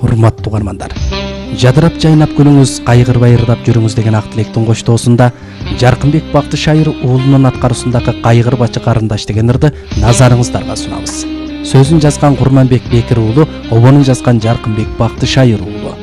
Урматтуу угармандар, жадырап жайнап күнүңүз, кайгырбай ырдап жүрүңүз деген ак тилектин коштоосунда Жаркынбек Бактышайыр уулунун аткаруусундагы Кайгырбачы карындаш деген ырды назарыңыздарга сунабыз. Сөзүн жазган Курманбек Бекир уулу, обонун жазган Жаркынбек Бактышайыр уулу.